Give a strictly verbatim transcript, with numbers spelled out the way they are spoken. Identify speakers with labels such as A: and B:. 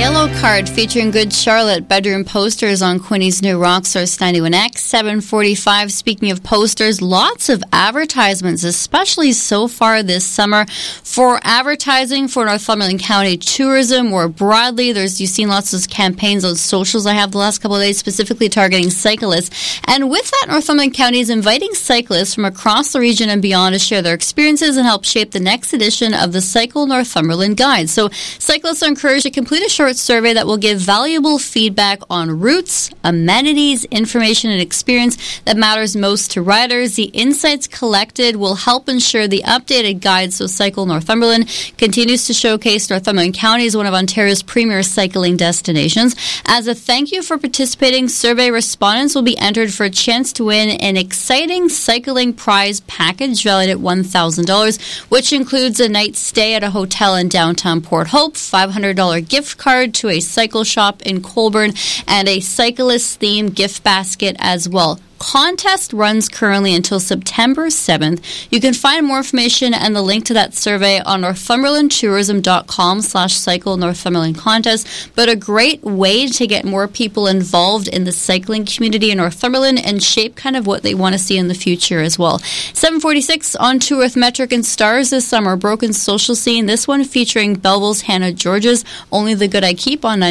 A: Yellow Card featuring Good Charlotte bedroom posters on Quinny's new Rocksource ninety-one X, seven forty-five. Speaking of posters, lots of advertisements, especially so far this summer for advertising for Northumberland County tourism more broadly. There's You've seen lots of campaigns on socials I have the last couple of days, specifically targeting cyclists. And with that, Northumberland County is inviting cyclists from across the region and beyond to share their experiences and help shape the next edition of the Cycle Northumberland Guide. So cyclists are encouraged to complete a short survey that will give valuable feedback on routes, amenities, information, and experience that matters most to riders. The insights collected will help ensure the updated guide, so Cycle Northumberland, continues to showcase Northumberland County as one of Ontario's premier cycling destinations. As a thank you for participating, survey respondents will be entered for a chance to win an exciting cycling prize package valued at one thousand dollars, which includes a night's stay at a hotel in downtown Port Hope, five hundred dollars gift card to a cycle shop in Colborne, and a cyclist-themed gift basket as well. Contest runs currently until September seventh. You can find more information and the link to that survey on northumberlandtourism.com slash cycle Northumberland contest. But a great way to get more people involved in the cycling community in Northumberland and shape kind of what they want to see in the future as well. seven forty-six on tour with Metric and Stars this summer. Broken Social Scene, this one featuring Belleville's Hannah Georges, Only the Good I Keep on